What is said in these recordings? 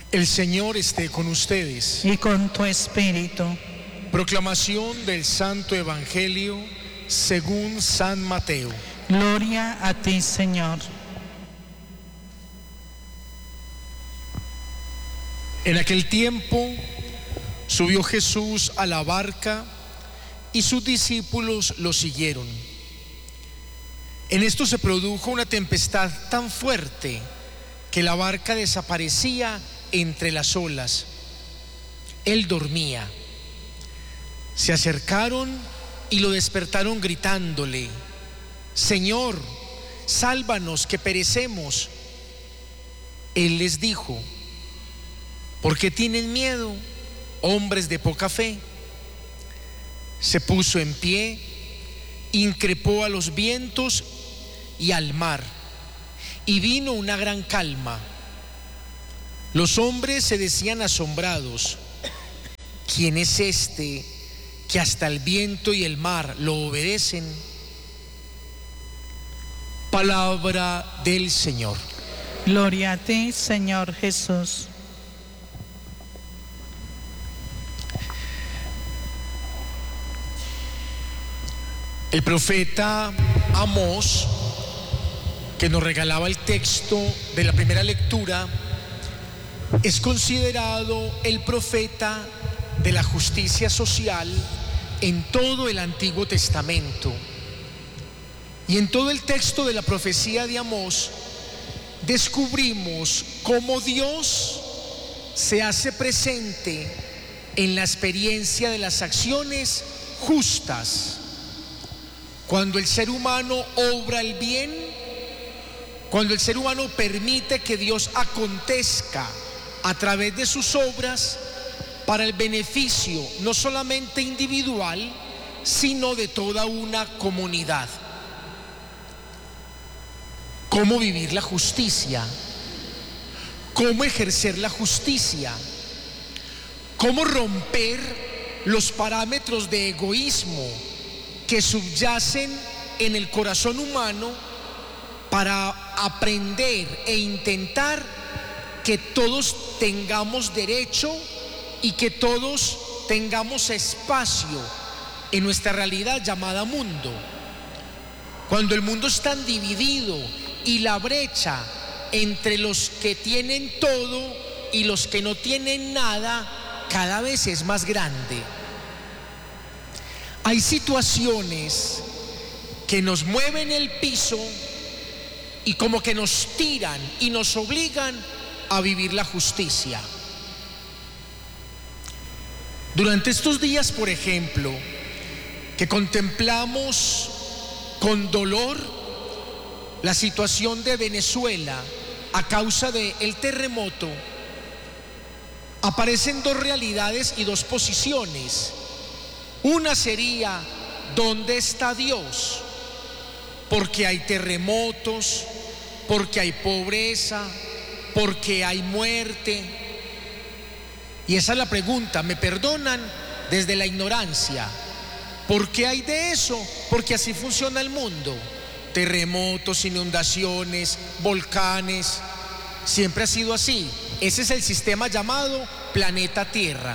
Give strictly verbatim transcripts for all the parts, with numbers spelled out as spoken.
El Señor esté con ustedes. Y con tu espíritu. Proclamación del Santo Evangelio según San Mateo. Gloria a ti, Señor. En aquel tiempo subió Jesús a la barca y sus discípulos lo siguieron. En esto se produjo una tempestad tan fuerte que la barca desaparecía entre las olas. Él dormía. Se acercaron y lo despertaron gritándole: Señor, sálvanos, que perecemos. Él les dijo: ¿por qué tienen miedo, hombres de poca fe? Se puso en pie, increpó a los vientos y al mar, y vino una gran calma. Los hombres se decían asombrados: ¿quién es este que hasta el viento y el mar lo obedecen? Palabra del Señor. Gloria a ti, Señor Jesús. El profeta Amós, que nos regalaba el texto de la primera lectura, es considerado el profeta de la justicia social en todo el Antiguo Testamento. Y en todo el texto de la profecía de Amós descubrimos cómo Dios se hace presente en la experiencia de las acciones justas. Cuando el ser humano obra el bien, cuando el ser humano permite que Dios acontezca a través de sus obras para el beneficio no solamente individual, sino de toda una comunidad. ¿Cómo vivir la justicia? ¿Cómo ejercer la justicia? ¿Cómo romper los parámetros de egoísmo que subyacen en el corazón humano para aprender e intentar que todos tengamos derecho y que todos tengamos espacio en nuestra realidad llamada mundo? Cuando el mundo está dividido y la brecha entre los que tienen todo y los que no tienen nada cada vez es más grande. Hay situaciones que nos mueven el piso y como que nos tiran y nos obligan a vivir la justicia. Durante estos días, por ejemplo, que contemplamos con dolor la situación de Venezuela a causa del terremoto, aparecen dos realidades y dos posiciones. Una sería: ¿dónde está Dios? Porque hay terremotos, porque hay pobreza, porque hay muerte. Y esa es la pregunta, me perdonan desde la ignorancia. ¿Por qué hay de eso? Porque así funciona el mundo. Terremotos, inundaciones, volcanes, siempre ha sido así. Ese es el sistema llamado planeta Tierra.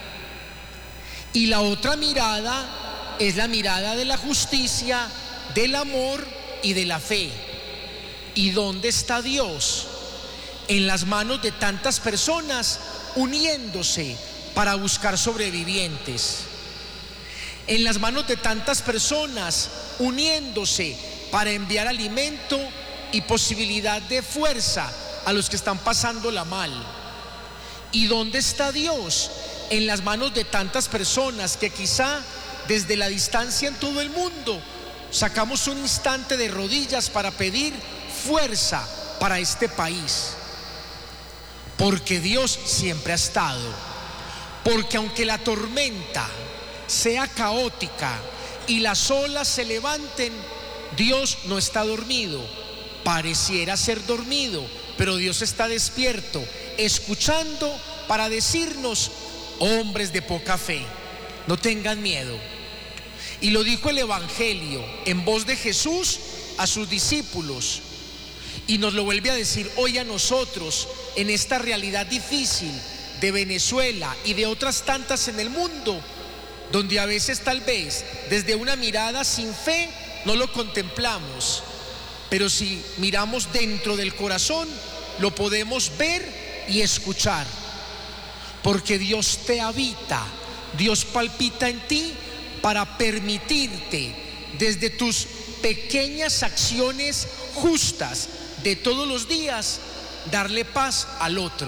Y la otra mirada es la mirada de la justicia, del amor y de la fe. ¿Y dónde está Dios? En las manos de tantas personas uniéndose para buscar sobrevivientes. En las manos de tantas personas uniéndose para enviar alimento y posibilidad de fuerza a los que están pasándola mal. ¿Y dónde está Dios? En las manos de tantas personas que quizá desde la distancia en todo el mundo sacamos un instante de rodillas para pedir fuerza para este país. Porque Dios siempre ha estado. Porque aunque la tormenta sea caótica y las olas se levanten, Dios no está dormido. Pareciera ser dormido, pero Dios está despierto, escuchando para decirnos: hombres de poca fe, no tengan miedo. Y lo dijo el Evangelio en voz de Jesús a sus discípulos. Y nos lo vuelve a decir hoy a nosotros, en esta realidad difícil de Venezuela y de otras tantas en el mundo, donde a veces tal vez desde una mirada sin fe no lo contemplamos, pero si miramos dentro del corazón lo podemos ver y escuchar, porque Dios te habita, Dios palpita en ti para permitirte desde tus pequeñas acciones justas de todos los días darle paz al otro.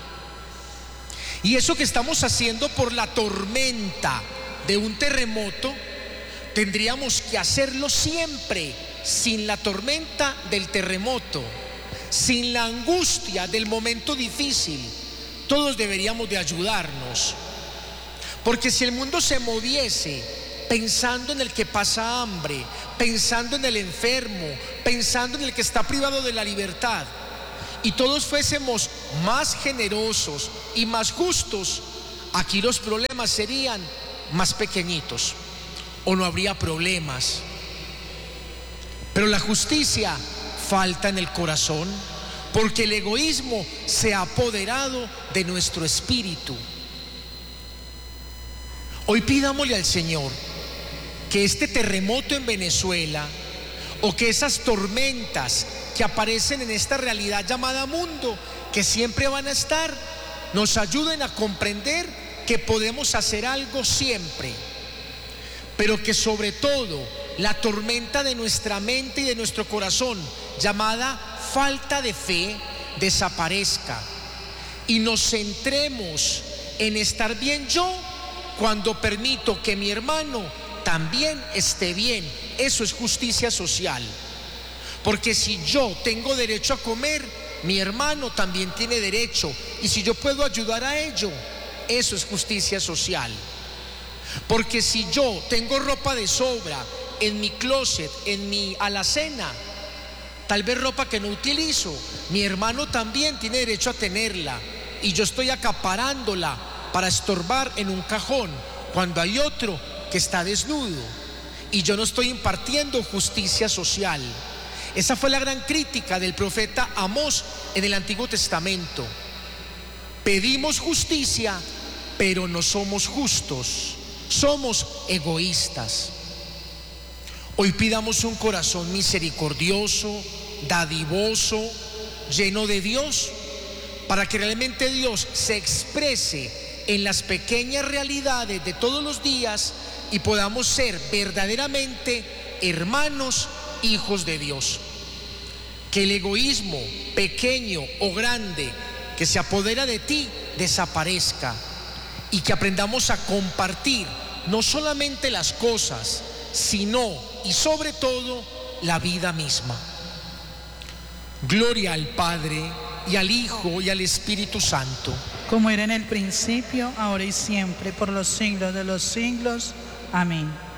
Y eso que estamos haciendo por la tormenta de un terremoto, tendríamos que hacerlo siempre sin la tormenta del terremoto, sin la angustia del momento difícil. Todos deberíamos de ayudarnos, porque si el mundo se moviese pensando en el que pasa hambre, pensando en el enfermo, pensando en el que está privado de la libertad, y todos fuésemos más generosos y más justos, aquí los problemas serían más pequeñitos o no habría problemas. Pero la justicia falta en el corazón, porque el egoísmo se ha apoderado de nuestro espíritu. Hoy pidámosle al Señor que este terremoto en Venezuela, o que esas tormentas que aparecen en esta realidad llamada mundo, que siempre van a estar, nos ayuden a comprender que podemos hacer algo siempre, pero que sobre todo la tormenta de nuestra mente y de nuestro corazón, llamada falta de fe, desaparezca y nos centremos en estar bien yo cuando permito que mi hermano también esté bien. Eso es justicia social, porque si yo tengo derecho a comer, mi hermano también tiene derecho, y si yo puedo ayudar a ello, eso es justicia social. Porque si yo tengo ropa de sobra en mi closet, en mi alacena, tal vez ropa que no utilizo, mi hermano también tiene derecho a tenerla, y yo estoy acaparándola para estorbar en un cajón cuando hay otro que está desnudo, y yo no estoy impartiendo justicia social. Esa fue la gran crítica del profeta Amós en el Antiguo Testamento. Pedimos justicia, pero no somos justos, somos egoístas. Hoy pidamos un corazón misericordioso, dadivoso, lleno de Dios, para que realmente Dios se exprese en las pequeñas realidades de todos los días y podamos ser verdaderamente hermanos, hijos de Dios. Que el egoísmo, pequeño o grande, que se apodera de ti, desaparezca, y que aprendamos a compartir no solamente las cosas, sino y sobre todo la vida misma. Gloria al Padre y al Hijo y al Espíritu Santo, como era en el principio, ahora y siempre, por los siglos de los siglos. Amén.